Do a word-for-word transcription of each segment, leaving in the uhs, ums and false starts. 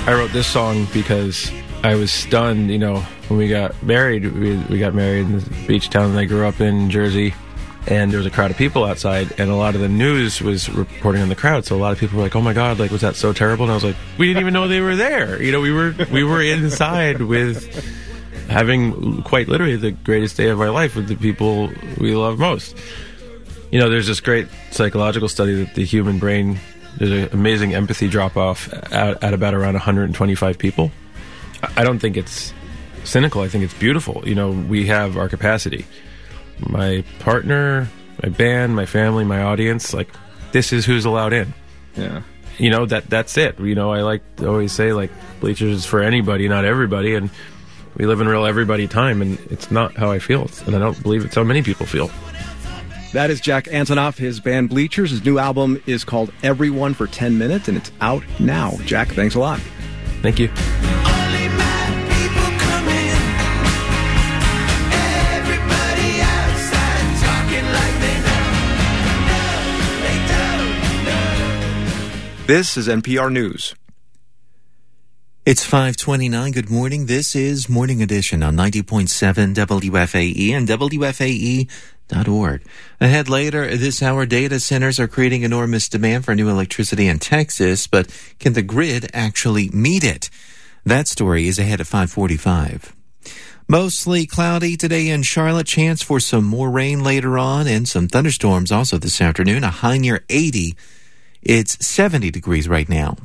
I wrote this song because I was stunned, you know, when we got married. We, we got married in the beach town that I grew up in, Jersey, and there was a crowd of people outside, and a lot of the news was reporting on the crowd, so a lot of people were like, oh my God, like, was that so terrible? And I was like, we didn't even know they were there. You know, we were we were inside with having quite literally the greatest day of our life with the people we love most. You know, there's this great psychological study that the human brain, there's an amazing empathy drop-off at, at about around one hundred twenty-five people. I don't think it's cynical. I think it's beautiful. You know, we have our capacity. My partner, my band, my family, my audience, like, this is who's allowed in. Yeah. You know, that that's it. You know, I like to always say, like, Bleachers is for anybody, not everybody, and we live in real everybody time, and it's not how I feel, and I don't believe it's how many people feel. That is Jack Antonoff, his band Bleachers. His new album is called Everyone for ten minutes, and it's out now. Jack, thanks a lot. Thank you. This is N P R News. It's five twenty-nine. Good morning. This is Morning Edition on ninety point seven W F A E and W F A E dot org. Ahead later this hour, data centers are creating enormous demand for new electricity in Texas, but can the grid actually meet it? That story is ahead at five forty-five. Mostly cloudy today in Charlotte. Chance for some more rain later on and some thunderstorms also this afternoon. A high near eighty. It's seventy degrees right now.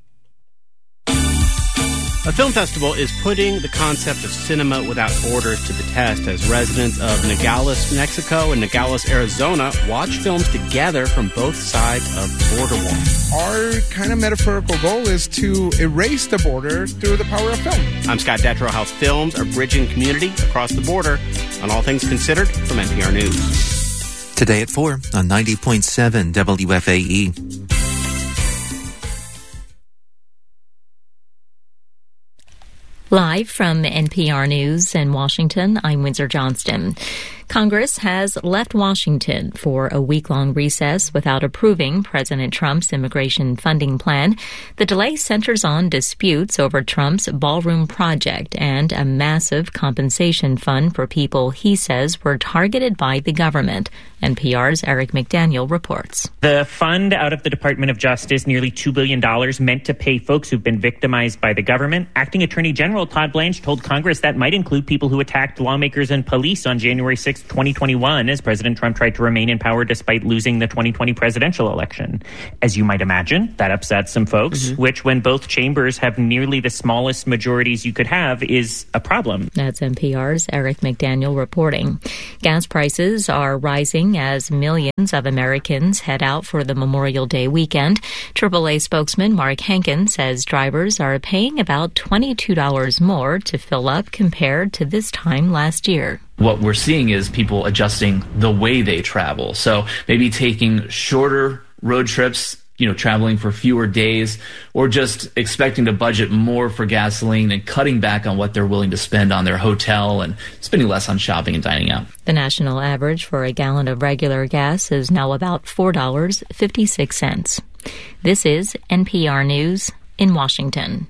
A film festival is putting the concept of cinema without borders to the test as residents of Nogales, Mexico and Nogales, Arizona watch films together from both sides of the border wall. Our kind of metaphorical goal is to erase the border through the power of film. I'm Scott Detrow. How films are bridging community across the border on All Things Considered from N P R News. Today at four on ninety point seven W F A E. Live from N P R News in Washington, I'm Windsor Johnston. Congress has left Washington for a week-long recess without approving President Trump's immigration funding plan. The delay centers on disputes over Trump's ballroom project and a massive compensation fund for people he says were targeted by the government. N P R's Eric McDaniel reports. The fund out of the Department of Justice, nearly two billion dollars, meant to pay folks who've been victimized by the government. Acting Attorney General Todd Blanche told Congress that might include people who attacked lawmakers and police on January sixth, twenty twenty-one, as President Trump tried to remain in power despite losing the twenty twenty presidential election. As you might imagine, that upsets some folks, mm-hmm. which, when both chambers have nearly the smallest majorities you could have, is a problem. That's N P R's Eric McDaniel reporting. Gas prices are rising as millions of Americans head out for the Memorial Day weekend. triple A spokesman Mark Hankin says drivers are paying about twenty-two dollars more to fill up compared to this time last year. What we're seeing is people adjusting the way they travel. So maybe taking shorter road trips, you know, traveling for fewer days, or just expecting to budget more for gasoline and cutting back on what they're willing to spend on their hotel and spending less on shopping and dining out. The national average for a gallon of regular gas is now about four dollars and fifty-six cents. This is N P R News in Washington.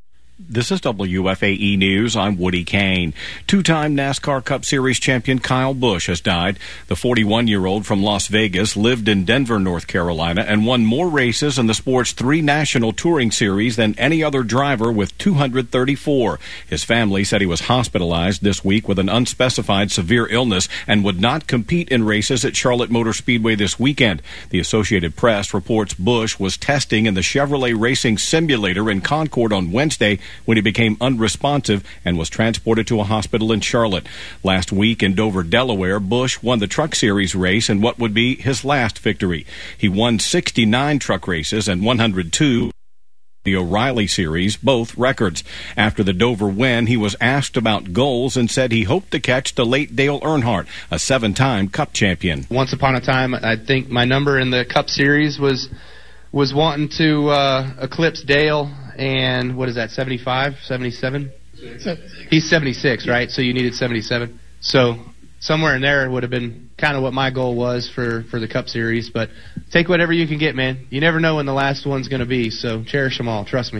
This is W F A E News. I'm Woody Kane. Two-time NASCAR Cup Series champion Kyle Busch has died. The forty-one-year-old from Las Vegas lived in Denver, North Carolina, and won more races in the sport's three national touring series than any other driver with two hundred thirty-four. His family said he was hospitalized this week with an unspecified severe illness and would not compete in races at Charlotte Motor Speedway this weekend. The Associated Press reports Busch was testing in the Chevrolet Racing Simulator in Concord on Wednesday when he became unresponsive and was transported to a hospital in Charlotte. Last week in Dover, Delaware, Busch won the Truck Series race in what would be his last victory. He won sixty-nine truck races and one hundred two the O'Reilly Series, both records. After the Dover win, he was asked about goals and said he hoped to catch the late Dale Earnhardt, a seven-time Cup champion. Once upon a time, I think my number in the Cup Series was was wanting to uh, eclipse Dale. And what is that, seventy-five, seventy-seven? He's seventy-six, right? So you needed seventy-seven. So somewhere in there would have been kind of what my goal was for, for the Cup Series. But take whatever you can get, man. You never know when the last one's going to be, so cherish them all. Trust me.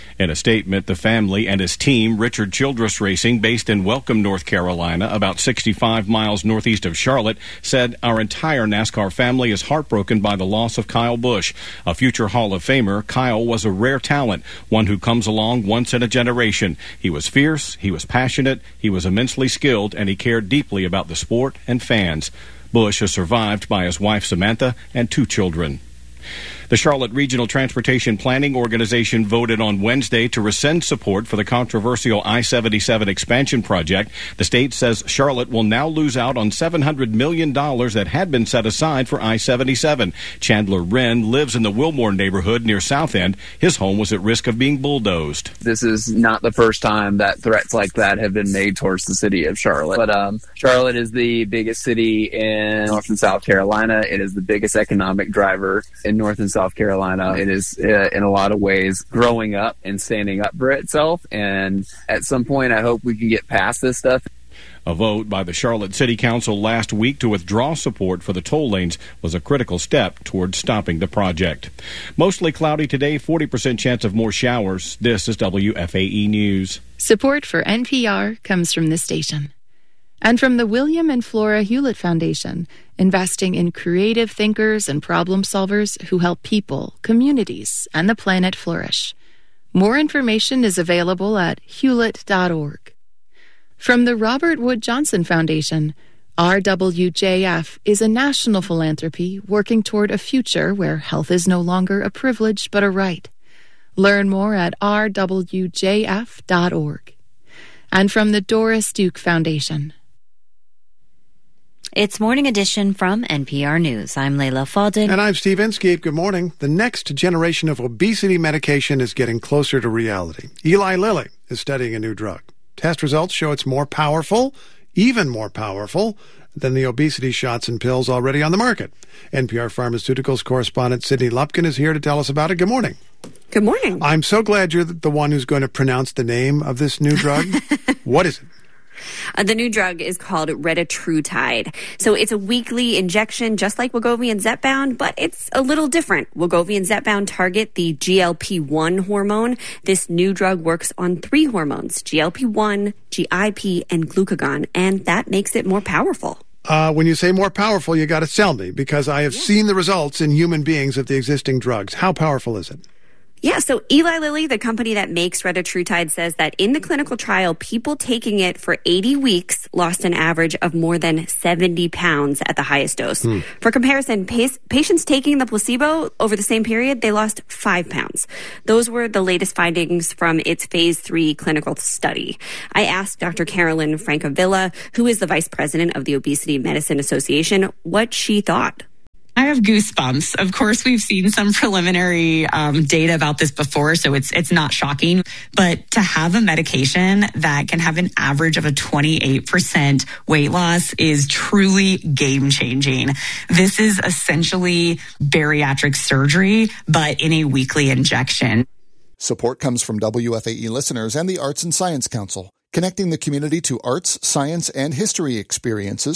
In a statement, the family and his team, Richard Childress Racing, based in Welcome, North Carolina, about sixty-five miles northeast of Charlotte, said, "Our entire NASCAR family is heartbroken by the loss of Kyle Busch. A future Hall of Famer, Kyle was a rare talent, one who comes along once in a generation. He was fierce, he was passionate, he was immensely skilled, and he cared deeply about the sport and fans." Busch is survived by his wife Samantha and two children. The Charlotte Regional Transportation Planning Organization voted on Wednesday to rescind support for the controversial I seventy-seven expansion project. The state says Charlotte will now lose out on seven hundred million dollars that had been set aside for I seventy-seven. Chandler Wren lives in the Wilmore neighborhood near South End. His home was at risk of being bulldozed. This is not the first time that threats like that have been made towards the city of Charlotte. But um, Charlotte is the biggest city in North and South Carolina. It is the biggest economic driver in North and South Carolina. It is, uh, in a lot of ways, growing up and standing up for itself. And at some point, I hope we can get past this stuff. A vote by the Charlotte City Council last week to withdraw support for the toll lanes was a critical step towards stopping the project. Mostly cloudy today, forty percent chance of more showers. This is W F A E News. Support for N P R comes from this station. And from the William and Flora Hewlett Foundation, investing in creative thinkers and problem solvers who help people, communities, and the planet flourish. More information is available at hewlett dot org. From the Robert Wood Johnson Foundation, R W J F is a national philanthropy working toward a future where health is no longer a privilege but a right. Learn more at r w j f dot org. And from the Doris Duke Foundation. It's Morning Edition from N P R News. I'm Layla Faldin. And I'm Steve Inskeep. Good morning. The next generation of obesity medication is getting closer to reality. Eli Lilly is studying a new drug. Test results show it's more powerful, even more powerful, than the obesity shots and pills already on the market. N P R Pharmaceuticals correspondent Sydney Lupkin is here to tell us about it. Good morning. Good morning. I'm so glad you're the one who's going to pronounce the name of this new drug. What is it? Uh, the new drug is called retatrutide. So it's a weekly injection, just like Wegovy and Zepbound, but it's a little different. Wegovy and Zepbound target the G L P one hormone. This new drug works on three hormones, G L P one, G I P, and glucagon, and that makes it more powerful. Uh, when you say more powerful, you got to sell me, because I have yeah. seen the results in human beings of the existing drugs. How powerful is it? Yeah, so Eli Lilly, the company that makes retatrutide, says that in the clinical trial, people taking it for eighty weeks lost an average of more than seventy pounds at the highest dose. Hmm. For comparison, pa- patients taking the placebo over the same period, they lost five pounds. Those were the latest findings from its phase three clinical study. I asked Doctor Carolyn Francavilla, who is the vice president of the Obesity Medicine Association, what she thought. I have goosebumps. Of course, we've seen some preliminary um, data about this before, so it's it's not shocking. But to have a medication that can have an average of a twenty-eight percent weight loss is truly game-changing. This is essentially bariatric surgery, but in a weekly injection. Support comes from W F A E listeners and the Arts and Science Council, connecting the community to arts, science, and history experiences